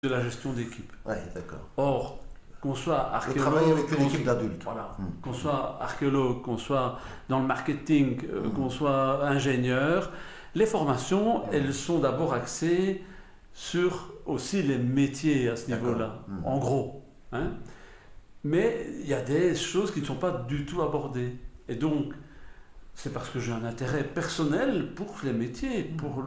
de la gestion d'équipe. Oui, d'accord. Or, qu'on soit archéologue, travailler avec une équipe d'adultes. Voilà, qu'on soit archéologue, qu'on soit dans le marketing, qu'on soit ingénieur, les formations, elles sont d'abord axées sur aussi les métiers à ce niveau-là, en gros. Hein. Mais il y a des choses qui ne sont pas du tout abordées. Et donc, c'est parce que j'ai un intérêt personnel pour les métiers, pour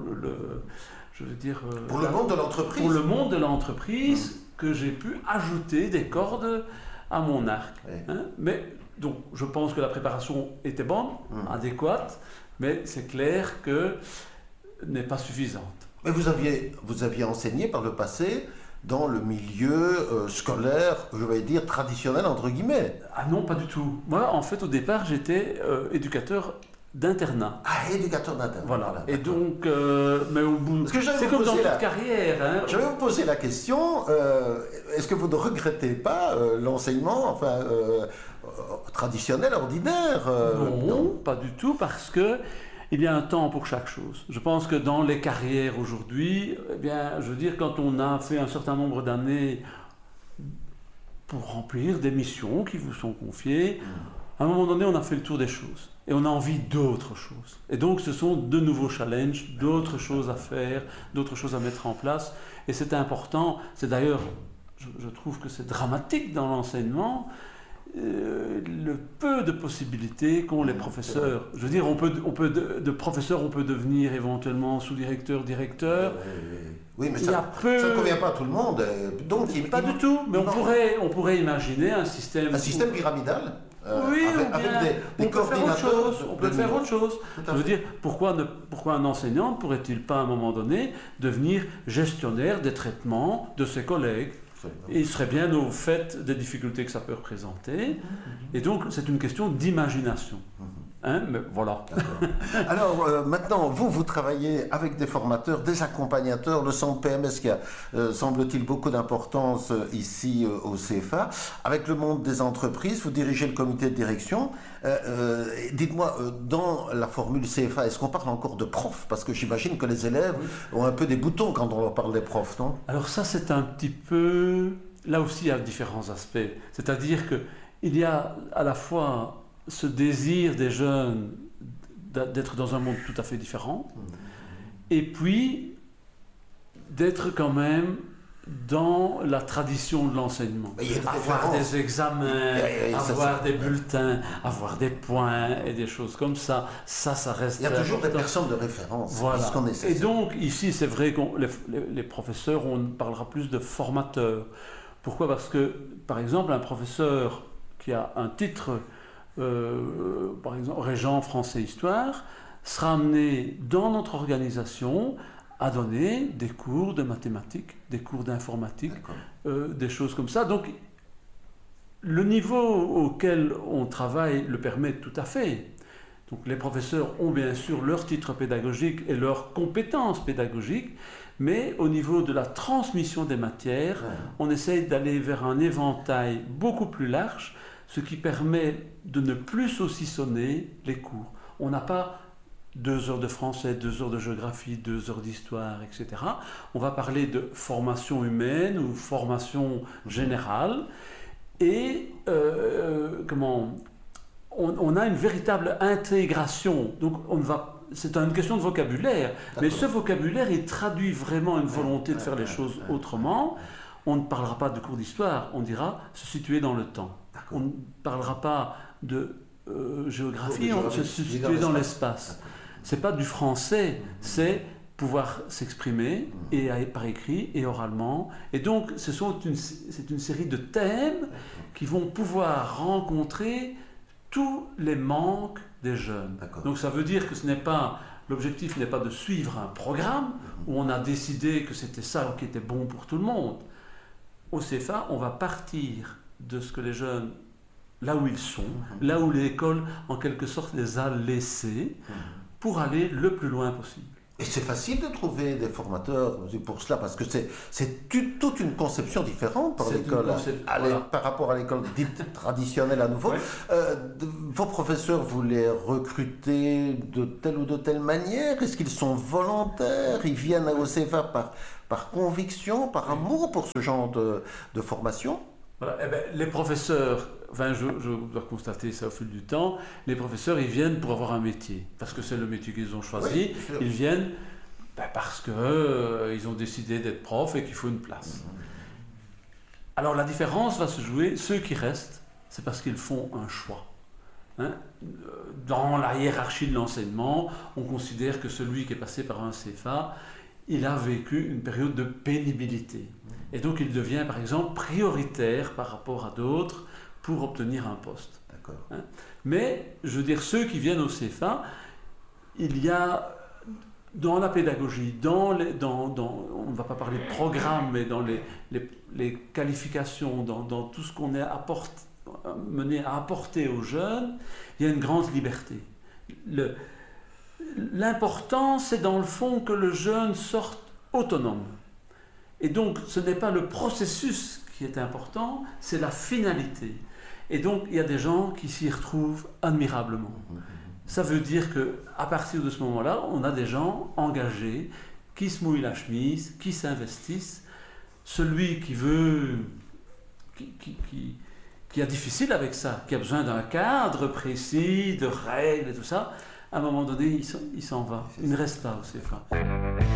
pour le monde de l'entreprise. Pour le monde de l'entreprise, que j'ai pu ajouter des cordes à mon arc. Oui. Hein. Mais donc, je pense que la préparation était bonne, adéquate, mais c'est clair que n'est pas suffisante. Mais vous aviez enseigné par le passé dans le milieu scolaire, je vais dire traditionnel entre guillemets. Ah non, pas du tout. Moi, en fait, au départ, j'étais éducateur d'internat. Ah, éducateur d'internat. Voilà. Et donc, mais au bout, c'est comme dans toute carrière. Hein. Je vais vous poser la question, est-ce que vous ne regrettez pas l'enseignement traditionnel, ordinaire non, pas du tout, parce que il y a un temps pour chaque chose. Je pense que dans les carrières aujourd'hui, eh bien, je veux dire, quand on a fait un certain nombre d'années pour remplir des missions qui vous sont confiées, à un moment donné, on a fait le tour des choses. Et on a envie d'autres choses. Et donc, ce sont de nouveaux challenges, d'autres choses à faire, d'autres choses à mettre en place. Et c'est important. C'est d'ailleurs, je trouve que c'est dramatique dans l'enseignement, le peu de possibilités qu'ont les professeurs. Je veux dire, de professeur, on peut devenir éventuellement sous-directeur, directeur. Oui, mais ça ne convient pas à tout le monde. Donc, pas du tout. Mais on pourrait imaginer un système... Un système pyramidal. Oui, avec des coordinateurs. On peut faire autre chose. Je veux dire, pourquoi un enseignant ne pourrait-il pas à un moment donné devenir gestionnaire des traitements de ses collègues? Et il serait bien au fait des difficultés que ça peut représenter. Et donc, c'est une question d'imagination. Hein, mais voilà. Alors, maintenant, vous travaillez avec des formateurs, des accompagnateurs, le centre PMS qui a, semble-t-il, beaucoup d'importance ici au CFA. Avec le monde des entreprises, vous dirigez le comité de direction. Dites-moi, dans la formule CFA, est-ce qu'on parle encore de profs? Parce que j'imagine que les élèves ont un peu des boutons quand on leur parle des profs, non? Alors ça, c'est un petit peu... Là aussi, il y a différents aspects. C'est-à-dire qu'il y a à la fois ce désir des jeunes d'être dans un monde tout à fait différent, et puis d'être quand même dans la tradition de l'enseignement. Avoir des examens, avoir des bulletins, avoir des points et des choses comme ça, ça reste... Il y a toujours des personnes de référence. Voilà. Et donc, ici, c'est vrai que les professeurs, on parlera plus de formateurs. Pourquoi? Parce que, par exemple, un professeur qui a un titre... par exemple, régent français-histoire, sera amené dans notre organisation à donner des cours de mathématiques, des cours d'informatique, des choses comme ça. Donc, le niveau auquel on travaille le permet tout à fait. Donc, les professeurs ont bien sûr leur titre pédagogique et leurs compétences pédagogiques, mais au niveau de la transmission des matières, on essaye d'aller vers un éventail beaucoup plus large, ce qui permet de ne plus saucissonner les cours. On n'a pas 2 heures de français, 2 heures de géographie, 2 heures d'histoire, etc. On va parler de formation humaine ou formation générale. Et on a une véritable intégration. Donc c'est une question de vocabulaire. Mais ce vocabulaire, il traduit vraiment une volonté de faire les choses autrement. On ne parlera pas de cours d'histoire, on dira se situer dans le temps. On ne parlera pas de géographie, on se situer dans l'espace. Ce n'est pas du français, c'est pouvoir s'exprimer et par écrit et oralement. Et donc, c'est une série de thèmes qui vont pouvoir rencontrer tous les manques des jeunes. Donc, ça veut dire que l'objectif n'est pas de suivre un programme où on a décidé que c'était ça qui était bon pour tout le monde. Au CFA, on va partir de ce que les jeunes, là où ils sont, là où l'école, en quelque sorte, les a laissés, pour aller le plus loin possible. Et c'est facile de trouver des formateurs pour cela, parce que c'est toute une conception différente par rapport à l'école dite traditionnelle à nouveau. Vos professeurs, vous les recrutez de telle ou de telle manière? Est-ce qu'ils sont volontaires? Ils viennent au CFA par conviction, par amour pour ce genre de formation? Voilà. Eh ben, les professeurs, enfin, je dois constater ça au fil du temps, les professeurs, ils viennent pour avoir un métier, parce que c'est le métier qu'ils ont choisi. Oui, ils viennent parce qu'ils ils ont décidé d'être profs et qu'il faut une place. Alors la différence va se jouer, ceux qui restent, c'est parce qu'ils font un choix. Hein? Dans la hiérarchie de l'enseignement, on considère que celui qui est passé par un CFA, il a vécu une période de pénibilité. Et donc il devient par exemple prioritaire par rapport à d'autres pour obtenir un poste. D'accord. Hein? Mais je veux dire, ceux qui viennent au CFA, il y a dans la pédagogie, on ne va pas parler de programme, mais dans les qualifications, dans tout ce qu'on est mené à apporter aux jeunes, il y a une grande liberté. L'important, c'est dans le fond que le jeune sorte autonome. Et donc, ce n'est pas le processus qui est important, c'est la finalité. Et donc, il y a des gens qui s'y retrouvent admirablement. Ça veut dire qu'à partir de ce moment-là, on a des gens engagés, qui se mouillent la chemise, qui s'investissent. Celui qui veut, qui a difficile avec ça, qui a besoin d'un cadre précis, de règles et tout ça, à un moment donné, il s'en va. Il ne reste pas au CFA.